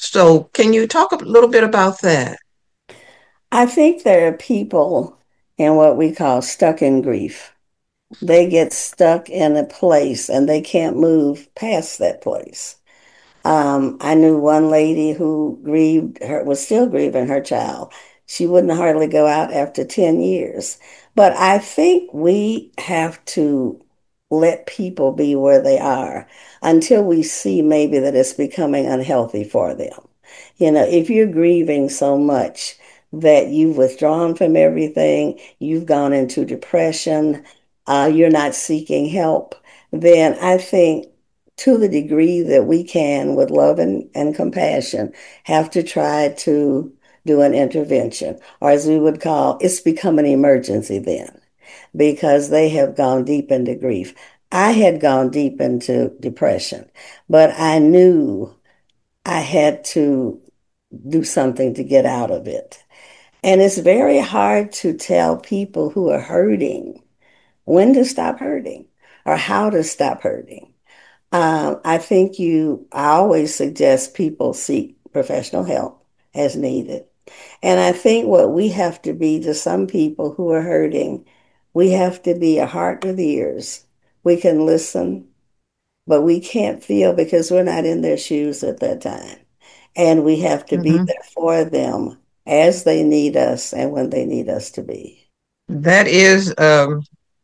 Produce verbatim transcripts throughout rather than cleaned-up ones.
So, can you talk a little bit about that? I think there are people in what we call stuck in grief. They get stuck in a place and they can't move past that place. Um, I knew one lady who grieved her, was still grieving her child. She wouldn't hardly go out after ten years. But I think we have to let people be where they are until we see maybe that it's becoming unhealthy for them. You know, if you're grieving so much that you've withdrawn from everything, you've gone into depression, uh, you're not seeking help, then I think to the degree that we can, with love and, and compassion, have to try to do an intervention, or as we would call, it's become an emergency then, because they have gone deep into grief. I had gone deep into depression, but I knew I had to do something to get out of it. And it's very hard to tell people who are hurting when to stop hurting or how to stop hurting. Um, I think you, I always suggest people seek professional help as needed. And I think what we have to be to some people who are hurting, we have to be a heart with ears. We can listen, but we can't feel because we're not in their shoes at that time. And we have to be Mhm. there for them as they need us and when they need us to be. That is um,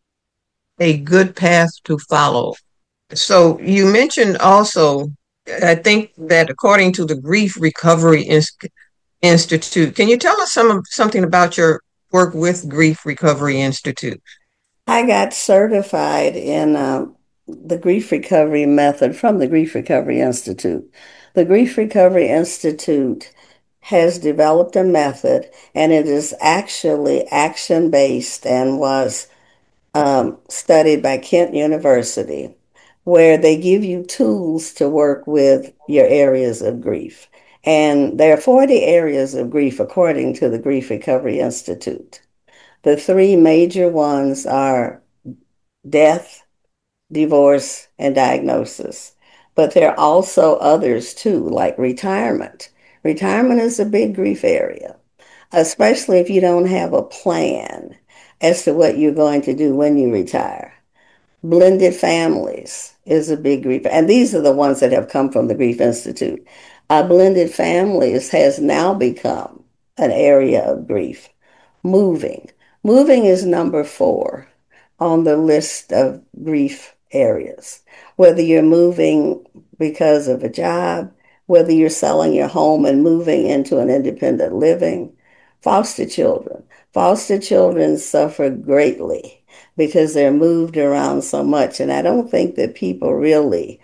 a good path to follow. So, you mentioned also, I think that according to the Grief Recovery Ins- Institute, can you tell us some something about your work with Grief Recovery Institute? I got certified in um, the grief recovery method from the Grief Recovery Institute. The Grief Recovery Institute has developed a method, and it is actually action based and was um, studied by Kent University, where they give you tools to work with your areas of grief. And there are forty areas of grief according to the Grief Recovery Institute. The three major ones are death, divorce, and diagnosis. But there are also others too, like retirement. Retirement is a big grief area, especially if you don't have a plan as to what you're going to do when you retire. Blended families is a big grief, and these are the ones that have come from the Grief Institute. Uh, blended families has now become an area of grief. Moving. Moving is number four on the list of grief areas. Whether you're moving because of a job, whether you're selling your home and moving into an independent living, foster children. Foster children suffer greatly because they're moved around so much. And I don't think that people really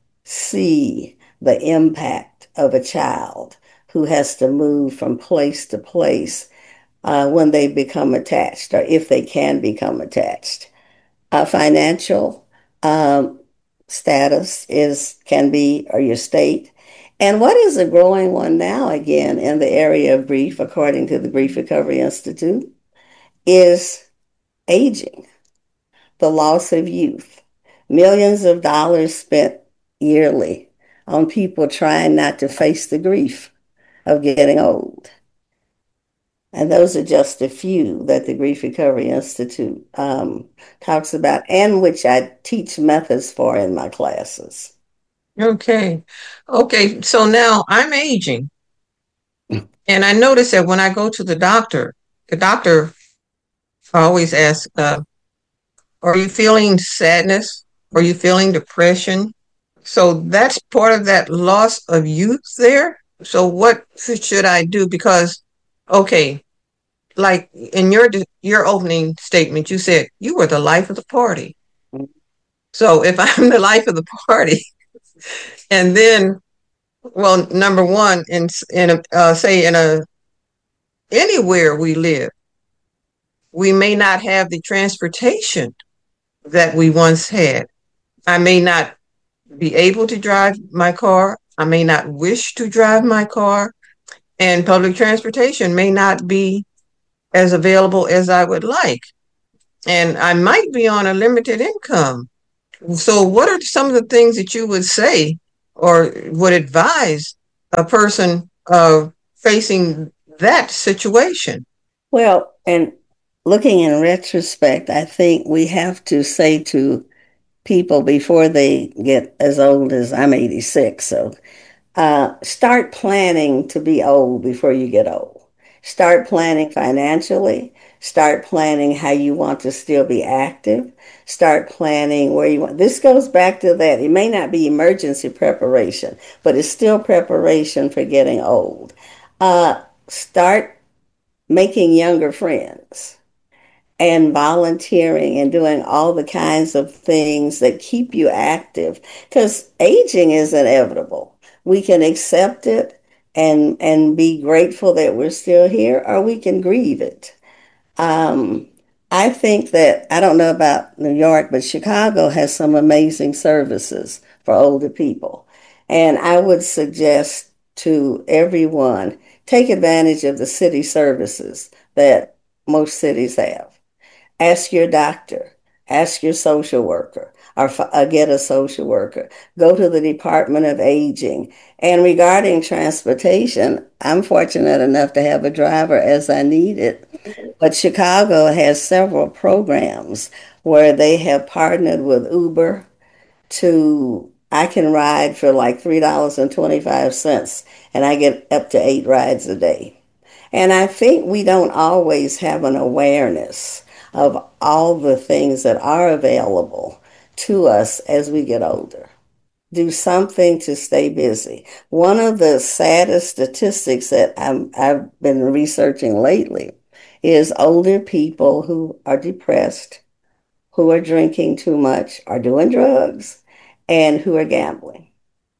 see the impact of a child who has to move from place to place uh, when they become attached or if they can become attached. Uh, financial um, status is can be or your state. And what is a growing one now again in the area of grief, according to the Grief Recovery Institute, is aging, the loss of youth. Millions of dollars spent yearly on people trying not to face the grief of getting old. And those are just a few that the Grief Recovery Institute um, talks about, and which I teach methods for in my classes. Okay. Okay. So now I'm aging, and I notice that when I go to the doctor, the doctor always asks, uh, are you feeling sadness? Are you feeling depression? So that's part of that loss of youth there. So what should I do? Because, okay, like in your your opening statement, you said you were the life of the party. So if I'm the life of the party, and then, well, number one, in in a, uh, say in a anywhere we live, we may not have the transportation that we once had. I may not be able to drive my car. I may not wish to drive my car, and public transportation may not be as available as I would like. And I might be on a limited income. So, what are some of the things that you would say or would advise a person uh, facing that situation? Well, and looking in retrospect, I think we have to say to people before they get as old as I'm eighty-six, so uh, start planning to be old before you get old. Start planning financially. Start planning how you want to still be active. Start planning where you want. This goes back to that. It may not be emergency preparation, but it's still preparation for getting old. Uh, start making younger friends and volunteering and doing all the kinds of things that keep you active because aging is inevitable. We can accept it and and be grateful that we're still here, or we can grieve it. Um, I think that I don't know about New York, but Chicago has some amazing services for older people. And I would suggest to everyone take advantage of the city services that most cities have. Ask your doctor, ask your social worker, or uh, get a social worker. Go to the Department of Aging. And regarding transportation, I'm fortunate enough to have a driver as I need it. But Chicago has several programs where they have partnered with Uber to I can ride for like three dollars and twenty-five cents and I get up to eight rides a day. And I think we don't always have an awareness of all the things that are available to us as we get older. Do something to stay busy. One of the saddest statistics that I'm, I've been researching lately is older people who are depressed, who are drinking too much, are doing drugs, and who are gambling.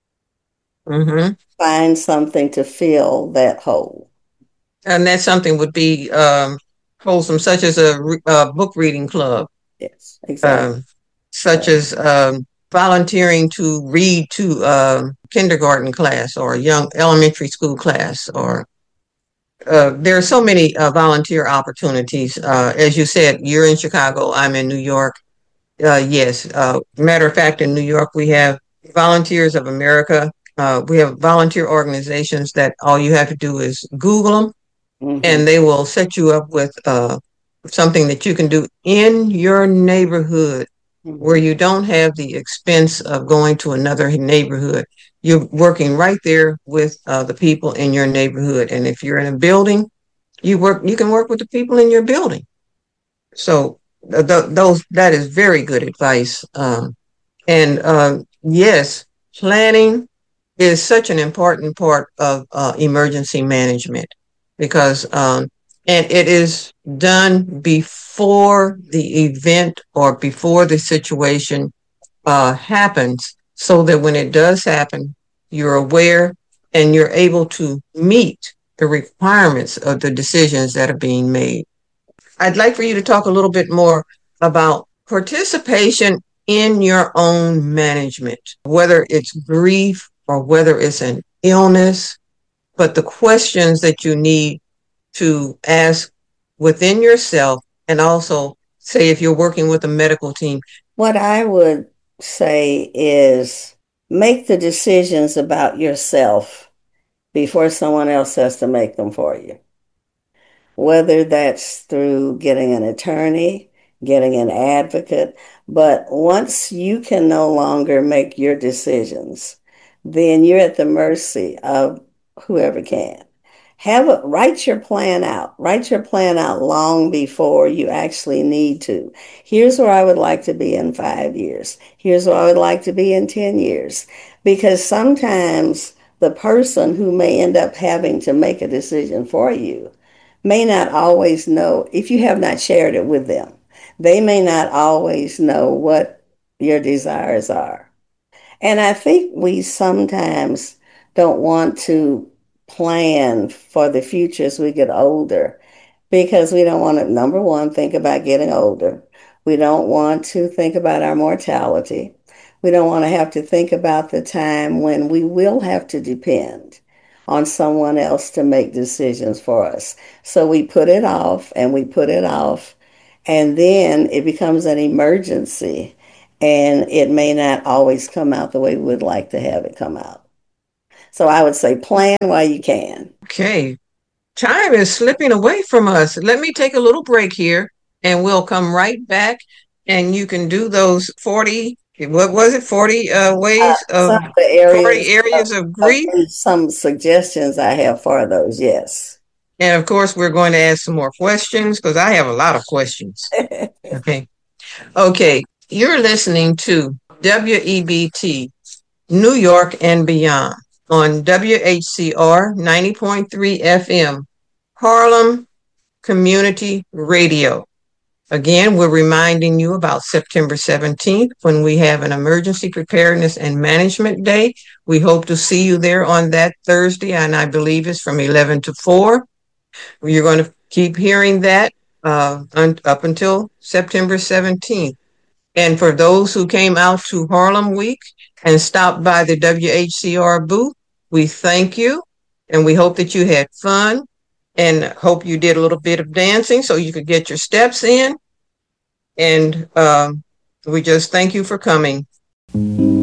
Mm-hmm. Find something to fill that hole. And that something would be um, wholesome, such as a, a book reading club, Yes, exactly. um, such as um, volunteering to read to a kindergarten class or a young elementary school class. Or uh, there are so many uh, volunteer opportunities. Uh, as you said, you're in Chicago, I'm in New York. Uh, yes, uh, matter of fact, in New York, we have Volunteers of America. Uh, we have volunteer organizations that all you have to do is Google them, Mm-hmm. and they will set you up with uh, something that you can do in your neighborhood where Mm-hmm. you don't have the expense of going to another neighborhood. You're working right there with uh, the people in your neighborhood. And if you're in a building, you work, you can work with the people in your building. So th- th- those, that is very good advice. Um, and uh, yes, planning is such an important part of uh, emergency management because um, and it is done before the event or before the situation uh, happens, so that when it does happen, you're aware and you're able to meet the requirements of the decisions that are being made. I'd like for you to talk a little bit more about participation in your own management, whether it's grief or whether it's an illness, but the questions that you need to ask within yourself, and also say if you're working with a medical team. What I would say is make the decisions about yourself before someone else has to make them for you, whether that's through getting an attorney, getting an advocate. But once you can no longer make your decisions, then you're at the mercy of whoever can. Have a, write your plan out. Write your plan out long before you actually need to. Here's where I would like to be in five years. Here's where I would like to be in ten years. Because sometimes the person who may end up having to make a decision for you may not always know if you have not shared it with them. They may not always know what your desires are. And I think we sometimes don't want to plan for the future as we get older because we don't want to, number one, think about getting older. We don't want to think about our mortality. We don't want to have to think about the time when we will have to depend on someone else to make decisions for us. So we put it off and we put it off, and then it becomes an emergency, and it may not always come out the way we would like to have it come out. So I would say plan while you can. Okay. Time is slipping away from us. Let me take a little break here and we'll come right back and you can do those forty, what was it, forty uh, Uh, ways of some of the forty areas, areas of uh, grief. some suggestions I have for those, yes. And of course, we're going to ask some more questions because I have a lot of questions. Okay. Okay. You're listening to W E B T, New York and Beyond on W H C R ninety point three F M, Harlem Community Radio. Again, we're reminding you about September seventeenth when we have an Emergency Preparedness and Management Day. We hope to see you there on that Thursday, and I believe it's from eleven to four. You're going to keep hearing that uh, un- up until September seventeenth. And for those who came out to Harlem Week and stopped by the W H C R booth, we thank you and we hope that you had fun and hope you did a little bit of dancing so you could get your steps in. And um, we just thank you for coming.